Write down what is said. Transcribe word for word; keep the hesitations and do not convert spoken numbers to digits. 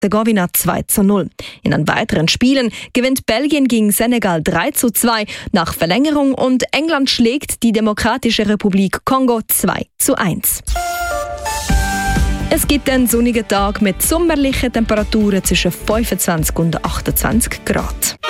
Herzegowina zwei zu null. In den weiteren Spielen gewinnt Belgien gegen Senegal drei zu zwei nach Verlängerung und England schlägt die Demokratische Republik Kongo zwei zu eins. Es gibt einen sonnigen Tag mit sommerlichen Temperaturen zwischen fünfundzwanzig und achtundzwanzig Grad.